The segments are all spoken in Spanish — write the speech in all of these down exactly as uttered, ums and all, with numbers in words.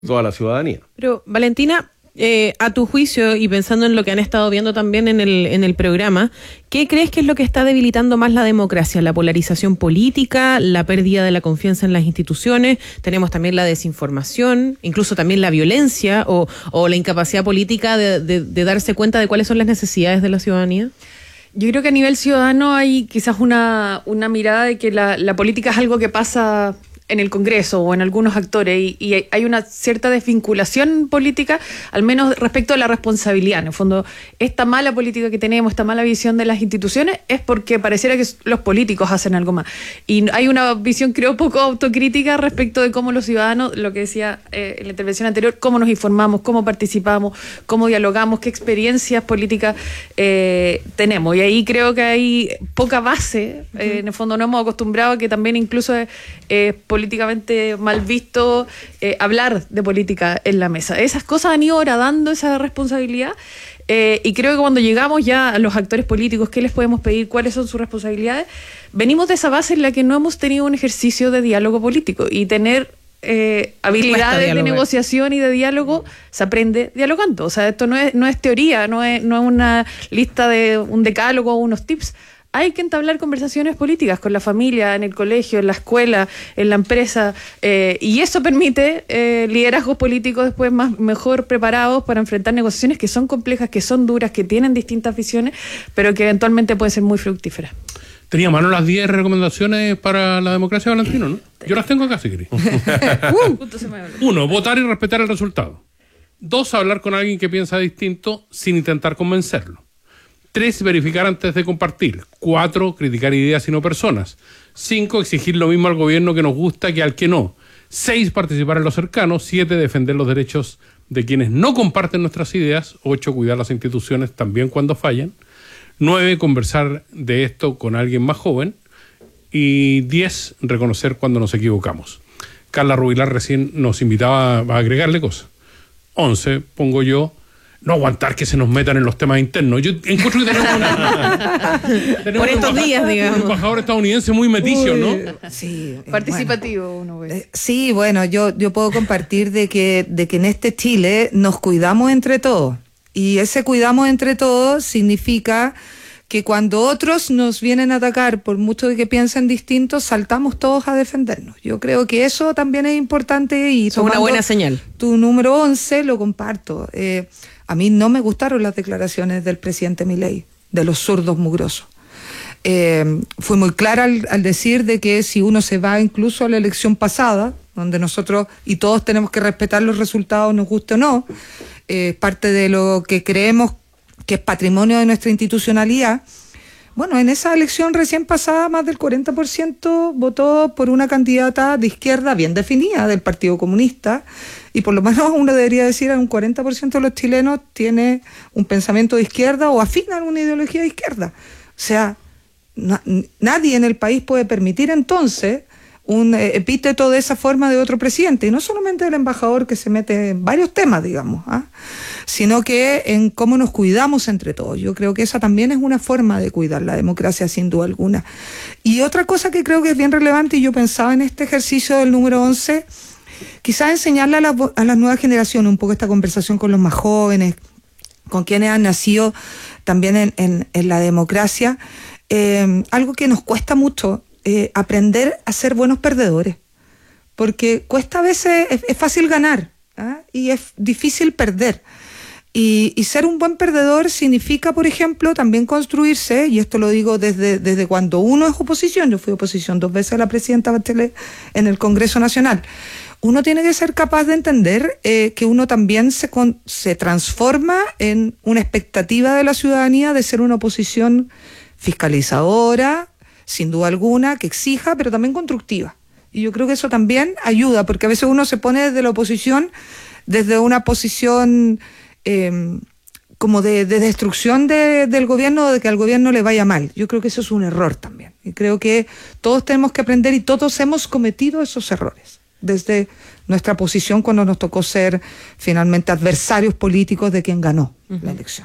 toda la ciudadanía. Pero, Valentina, eh, a tu juicio y pensando en lo que han estado viendo también en el, en el programa, ¿qué crees que es lo que está debilitando más la democracia? ¿La polarización política, la pérdida de la confianza en las instituciones? Tenemos también la desinformación, incluso también la violencia o, o la incapacidad política de, de, de darse cuenta de cuáles son las necesidades de la ciudadanía. Yo creo que a nivel ciudadano hay quizás una, una mirada de que la, la política es algo que pasa en el Congreso o en algunos actores y, y hay una cierta desvinculación política, al menos respecto a la responsabilidad. En el fondo, esta mala política que tenemos, esta mala visión de las instituciones es porque pareciera que los políticos hacen algo más. Y hay una visión, creo, poco autocrítica respecto de cómo los ciudadanos, lo que decía eh, en la intervención anterior, cómo nos informamos, cómo participamos, cómo dialogamos, qué experiencias políticas eh, tenemos. Y ahí creo que hay poca base. Eh, en el fondo nos hemos acostumbrado a que también incluso es eh, políticamente mal visto eh, hablar de política en la mesa. Esas cosas han ido horadando esa responsabilidad eh, y creo que cuando llegamos ya a los actores políticos, ¿qué les podemos pedir? ¿Cuáles son sus responsabilidades? Venimos de esa base en la que no hemos tenido un ejercicio de diálogo político y tener eh, habilidades de negociación y de diálogo se aprende dialogando. O sea, esto no es, no es teoría, no es, no es una lista de un decálogo o unos tips. Hay que entablar conversaciones políticas con la familia, en el colegio, en la escuela, en la empresa, eh, y eso permite eh, liderazgos políticos después más mejor preparados para enfrentar negociaciones que son complejas, que son duras, que tienen distintas visiones, pero que eventualmente pueden ser muy fructíferas. Tenía a mano las diez recomendaciones para la democracia, Valentino, ¿no? Yo las tengo acá, si queréis. Uno, votar y respetar el resultado. Dos, hablar con alguien que piensa distinto sin intentar convencerlo. Tres, verificar antes de compartir. Cuatro, criticar ideas y no personas. Cinco, exigir lo mismo al gobierno que nos gusta que al que no. Seis, participar en lo cercano. Siete, defender los derechos de quienes no comparten nuestras ideas. Ocho, cuidar las instituciones también cuando fallan. Nueve, conversar de esto con alguien más joven. Y diez, reconocer cuando nos equivocamos. Carla Rubilar recién nos invitaba a agregarle cosas. Once, pongo yo, no aguantar que se nos metan en los temas internos. Yo encuentro que tenemos una... tenemos Por estos días, digamos. Un embajador estadounidense muy meticio, ¿no? Sí. Participativo, bueno, uno ve. Sí, bueno, yo, yo puedo compartir de que, de que en este Chile nos cuidamos entre todos. Y ese cuidamos entre todos significa que cuando otros nos vienen a atacar, por mucho de que piensen distintos, saltamos todos a defendernos. Yo creo que eso también es importante. Y es una buena señal. Tu número once lo comparto. Eh, a mí no me gustaron las declaraciones del presidente Milei, de los zurdos mugrosos. Eh, fue muy clara al, al decir de que si uno se va incluso a la elección pasada, donde nosotros y todos tenemos que respetar los resultados, nos guste o no, eh, parte de lo que creemos que es patrimonio de nuestra institucionalidad. Bueno, en esa elección recién pasada, más del cuarenta por ciento votó por una candidata de izquierda bien definida, del Partido Comunista, y por lo menos uno debería decir, un cuarenta por ciento de los chilenos tiene un pensamiento de izquierda o afina a una ideología de izquierda. O sea, na- nadie en el país puede permitir entonces un eh, epíteto de esa forma de otro presidente, y no solamente del embajador que se mete en varios temas, digamos, ¿ah? sino que en cómo nos cuidamos entre todos. Yo creo que esa también es una forma de cuidar la democracia, sin duda alguna. Y otra cosa que creo que es bien relevante, y yo pensaba en este ejercicio del número once, quizás enseñarle a, la, a las nuevas generaciones un poco esta conversación con los más jóvenes, con quienes han nacido también en, en, en la democracia, eh, algo que nos cuesta mucho, Eh, aprender a ser buenos perdedores, porque cuesta a veces, es, es fácil ganar, ¿ah? y es difícil perder, y, y ser un buen perdedor significa, por ejemplo, también construirse, y esto lo digo desde, desde cuando uno es oposición. Yo fui oposición dos veces a la presidenta Bachelet en el Congreso Nacional. Uno tiene que ser capaz de entender eh, que uno también se, con, se transforma en una expectativa de la ciudadanía de ser una oposición fiscalizadora, sin duda alguna, que exija, pero también constructiva. Y yo creo que eso también ayuda, porque a veces uno se pone desde la oposición, desde una posición eh, como de, de destrucción de, del gobierno, de que al gobierno le vaya mal. Yo creo que eso es un error también. Y creo que todos tenemos que aprender, y todos hemos cometido esos errores, desde nuestra posición cuando nos tocó ser finalmente adversarios políticos de quien ganó uh-huh. la elección.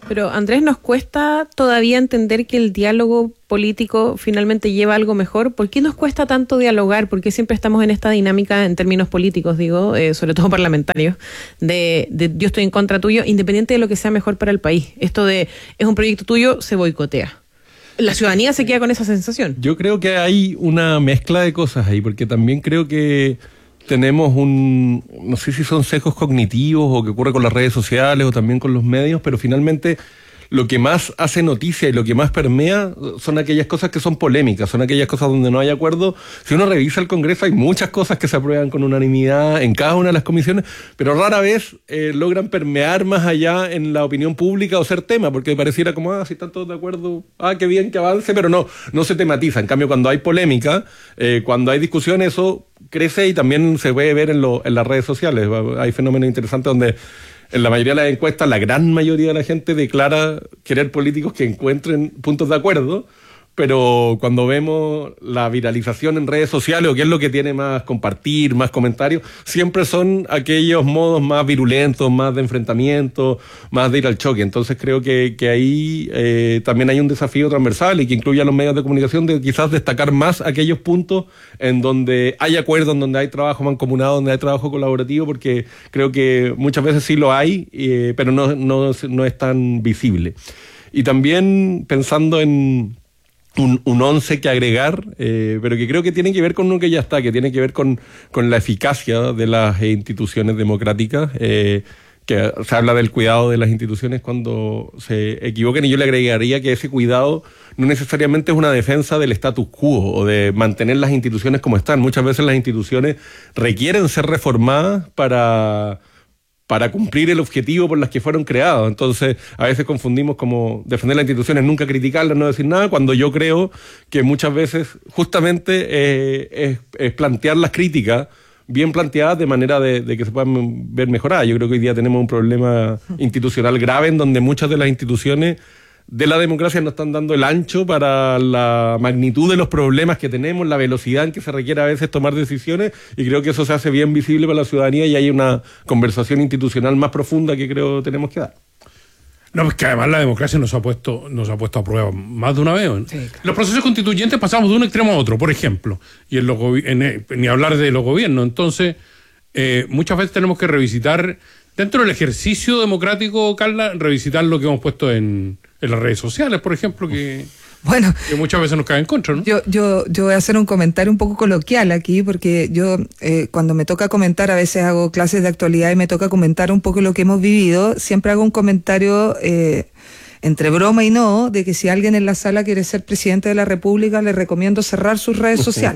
Pero Andrés, ¿nos cuesta todavía entender que el diálogo político finalmente lleva a algo mejor? ¿Por qué nos cuesta tanto dialogar? ¿Por qué siempre estamos en esta dinámica en términos políticos, digo, eh, sobre todo parlamentarios, de, de yo estoy en contra tuyo, independiente de lo que sea mejor para el país? Esto de es un proyecto tuyo, se boicotea. La ciudadanía se queda con esa sensación. Yo creo que hay una mezcla de cosas ahí, porque también creo que tenemos un, no sé si son sesgos cognitivos o que ocurre con las redes sociales o también con los medios, pero finalmente lo que más hace noticia y lo que más permea son aquellas cosas que son polémicas, son aquellas cosas donde no hay acuerdo. Si uno revisa el Congreso, hay muchas cosas que se aprueban con unanimidad en cada una de las comisiones, pero rara vez eh, logran permear más allá en la opinión pública o ser tema, porque pareciera como, ah, si están todos de acuerdo, ah, qué bien que avance, pero no, no se tematiza. En cambio, cuando hay polémica, eh, cuando hay discusión, eso crece y también se puede ver en, lo, en las redes sociales. Hay fenómenos interesantes donde en la mayoría de las encuestas, la gran mayoría de la gente declara querer políticos que encuentren puntos de acuerdo, pero cuando vemos la viralización en redes sociales o qué es lo que tiene más compartir, más comentarios, siempre son aquellos modos más virulentos, más de enfrentamiento, más de ir al choque. Entonces creo que, que ahí eh, también hay un desafío transversal y que incluye a los medios de comunicación de quizás destacar más aquellos puntos en donde hay acuerdo, en donde hay trabajo mancomunado, donde hay trabajo colaborativo, porque creo que muchas veces sí lo hay, eh, pero no, no, no es tan visible. Y también pensando en Un, un once que agregar, eh, pero que creo que tiene que ver con uno que ya está, que tiene que ver con, con la eficacia de las instituciones democráticas, eh, que se habla del cuidado de las instituciones cuando se equivoquen, y yo le agregaría que ese cuidado no necesariamente es una defensa del status quo o de mantener las instituciones como están. Muchas veces las instituciones requieren ser reformadas para... para cumplir el objetivo por las que fueron creados. Entonces, a veces confundimos como defender las instituciones, nunca criticarlas, no decir nada, cuando yo creo que muchas veces justamente eh, es, es plantear las críticas bien planteadas de manera de, de que se puedan ver mejoradas. Yo creo que hoy día tenemos un problema institucional grave en donde muchas de las instituciones de la democracia no están dando el ancho para la magnitud de los problemas que tenemos, la velocidad en que se requiere a veces tomar decisiones, y creo que eso se hace bien visible para la ciudadanía y hay una conversación institucional más profunda que creo tenemos que dar. No, pues que además la democracia nos ha puesto, nos ha puesto a prueba más de una vez. ¿No? Sí, claro. Los procesos constituyentes pasamos de un extremo a otro, por ejemplo, y en los en, ni hablar de los gobiernos. Entonces, eh, muchas veces tenemos que revisitar, dentro del ejercicio democrático, Carla, revisitar lo que hemos puesto en, en las redes sociales, por ejemplo, que, bueno, que muchas veces nos cae en contra, ¿no? Yo, yo, yo voy a hacer un comentario un poco coloquial aquí, porque yo eh, cuando me toca comentar, a veces hago clases de actualidad y me toca comentar un poco lo que hemos vivido, siempre hago un comentario eh, entre broma y no, de que si alguien en la sala quiere ser presidente de la República, le recomiendo cerrar sus redes sociales.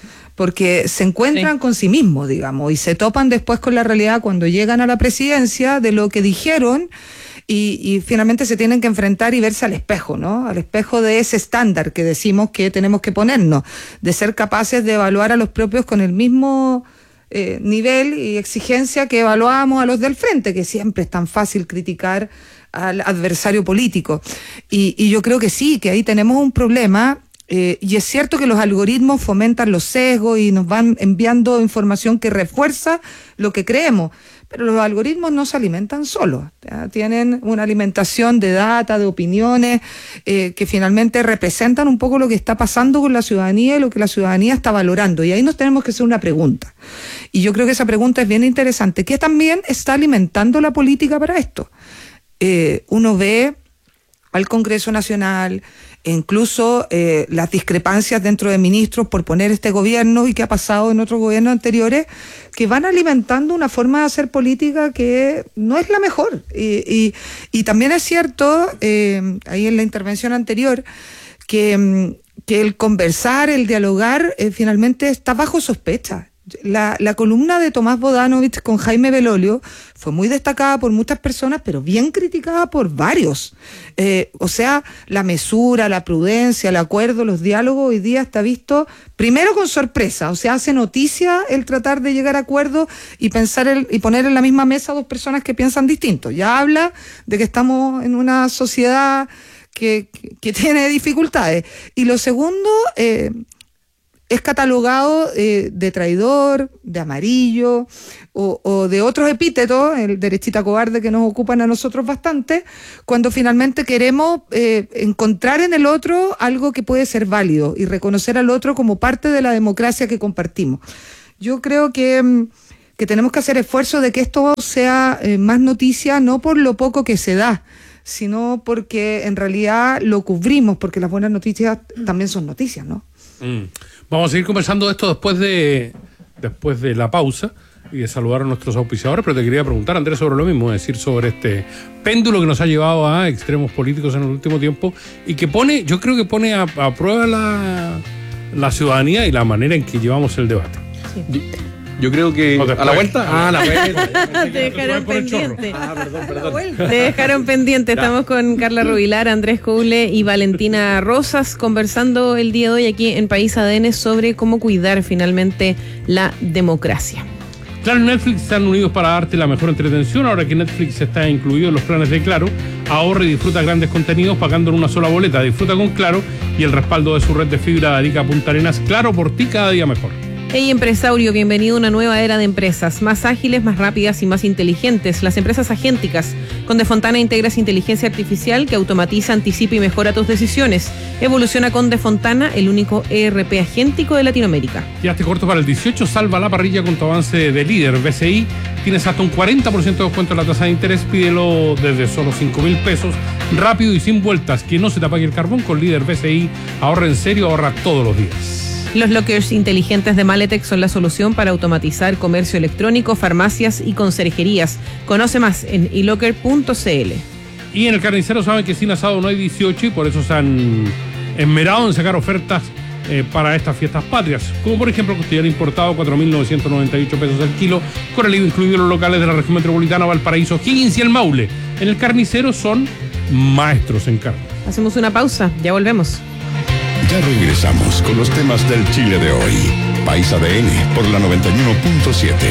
Porque se encuentran sí. con sí mismos, digamos, y se topan después con la realidad cuando llegan a la presidencia de lo que dijeron, y, y finalmente se tienen que enfrentar y verse al espejo, ¿no? Al espejo de ese estándar que decimos que tenemos que ponernos, de ser capaces de evaluar a los propios con el mismo eh, nivel y exigencia que evaluábamos a los del frente, que siempre es tan fácil criticar al adversario político. Y, y yo creo que sí, que ahí tenemos un problema. Eh, y es cierto que los algoritmos fomentan los sesgos y nos van enviando información que refuerza lo que creemos, pero los algoritmos no se alimentan solos, ¿ya? Tienen una alimentación de data, de opiniones, eh, que finalmente representan un poco lo que está pasando con la ciudadanía y lo que la ciudadanía está valorando, y ahí nos tenemos que hacer una pregunta, y yo creo que esa pregunta es bien interesante. ¿Qué también está alimentando la política para esto? Eh, uno ve al Congreso Nacional, e incluso eh, las discrepancias dentro de ministros por poner este gobierno y que ha pasado en otros gobiernos anteriores, que van alimentando una forma de hacer política que no es la mejor. Y, y, y también es cierto, eh, ahí en la intervención anterior, que, que el conversar, el dialogar, eh, finalmente está bajo sospecha. La, la columna de Tomás Bodanovich con Jaime Belolio fue muy destacada por muchas personas, pero bien criticada por varios. Eh, o sea, la mesura, la prudencia, el acuerdo, los diálogos, hoy día está visto primero con sorpresa. O sea, hace noticia el tratar de llegar a acuerdos y pensar el, y poner en la misma mesa a dos personas que piensan distinto. Ya habla de que estamos en una sociedad que, que, que tiene dificultades. Y lo segundo, eh, es catalogado eh, de traidor, de amarillo o, o de otros epítetos, el derechita cobarde que nos ocupan a nosotros bastante, cuando finalmente queremos eh, encontrar en el otro algo que puede ser válido y reconocer al otro como parte de la democracia que compartimos. Yo creo que, que tenemos que hacer esfuerzo de que esto sea eh, más noticia, no por lo poco que se da, sino porque en realidad lo cubrimos, porque las buenas noticias también son noticias, ¿no? Mm. Vamos a seguir conversando de esto después de, después de la pausa y de saludar a nuestros auspiciadores, pero te quería preguntar, Andrés, sobre lo mismo, es decir, sobre este péndulo que nos ha llevado a extremos políticos en el último tiempo y que pone, yo creo que pone a, a prueba la, la ciudadanía y la manera en que llevamos el debate. Sí. Yo creo que... No, ¿A la vuelta? Ah, a la vuelta. Te dejaron pendiente. Ah, perdón, perdón. Te dejaron pendiente. Estamos con Carla Rubilar, Andrés Coule y Valentina Rosas conversando el día de hoy aquí en País A D N sobre cómo cuidar finalmente la democracia. Claro y Netflix están unidos para darte la mejor entretención. Ahora que Netflix está incluido en los planes de Claro, ahorra y disfruta grandes contenidos pagando en una sola boleta. Disfruta con Claro y el respaldo de su red de fibra de Arica a Punta Arenas. Claro, por ti cada día mejor. Hey empresario, bienvenido a una nueva era de empresas, más ágiles, más rápidas y más inteligentes. Las empresas agénticas. Con Defontana integras inteligencia artificial que automatiza, anticipa y mejora tus decisiones. Evoluciona con Defontana, el único E R P agéntico de Latinoamérica. Quedaste corto para el dieciocho, salva la parrilla con tu avance de líder. B C I, tienes hasta un cuarenta por ciento de descuento en la tasa de interés, pídelo desde solo cinco mil pesos, rápido y sin vueltas. Que no se te apague el carbón con líder B C I, ahorra en serio, ahorra todos los días. Los lockers inteligentes de Maletec son la solución para automatizar comercio electrónico, farmacias y conserjerías. Conoce más en e locker punto c l. Y en el carnicero saben que sin asado no hay dieciocho y por eso se han esmerado en sacar ofertas eh, para estas fiestas patrias. Como por ejemplo costillar importado, cuatro mil novecientos noventa y ocho pesos el kilo, con el I V A incluido en los locales de la región metropolitana, Valparaíso, Higgins y el Maule. En el carnicero son maestros en carne. Hacemos una pausa, ya volvemos. Ya regresamos con los temas del Chile de hoy. País A D N por la noventa y uno punto siete.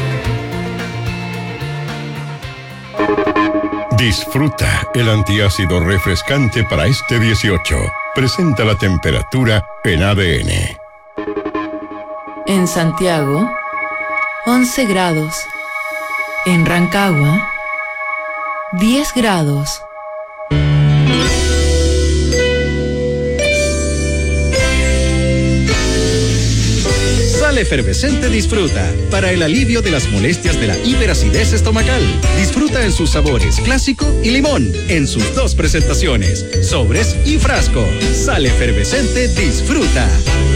Disfruta el antiácido refrescante para este dieciocho. Presenta la temperatura en A D N. En Santiago, once grados. En Rancagua, diez grados. Sal Efervescente Disfruta, para el alivio de las molestias de la hiperacidez estomacal. Disfruta en sus sabores clásico y limón, en sus dos presentaciones, sobres y frasco. Sal Efervescente Disfruta.